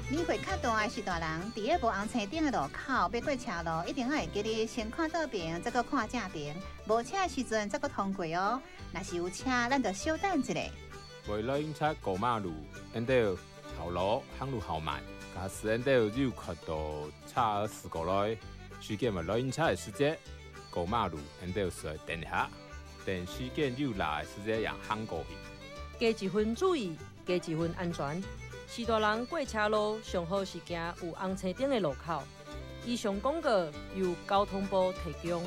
年岁较大的是大人，伫个无红青顶的路口要过车路，一定要会记得先看倒边，再搁看正边。无车的时阵再搁通过哦。若是有车，咱就稍等一下。 为了警察过马路，因得后路行路好慢，假使因得有看到车事故来，事件咪警察的时间过马路，因得需要等下，等事件有来的时间让行过去。 加一分注意，加一分安全。是大人过车路上好是行有红青灯的路口。以上广告由交通部提供。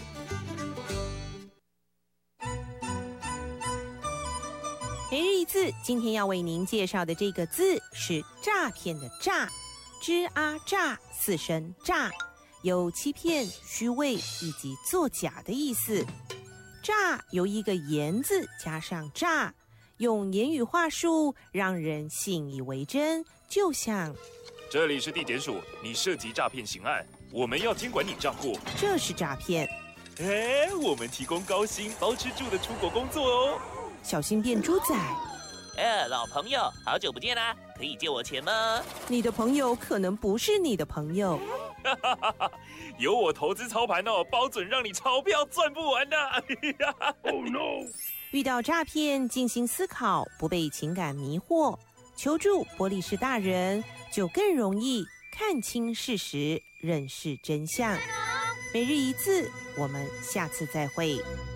每日一字，今天要为您介绍的这个字是诈骗的诈，吱啊诈，四声诈，有欺骗、虚伪以及作假的意思。诈由一个言字加上诈，用言语话术让人信以为真，就像这里是地检署，你涉及诈骗刑案，我们要监管你账户， 这是诈骗。 我们提供高薪包吃住的出国工作哦。 小心变猪仔， 老朋友，好久不见啦，可以借我钱吗？ 你的朋友可能不是你的朋友。 有我投资操盘哦，包准让你钞票赚不完的。Oh no！ 遇到诈骗，静心思考，不被情感迷惑，求助玻璃士大人，就更容易看清事实，认识真相。每日一字，我们下次再会。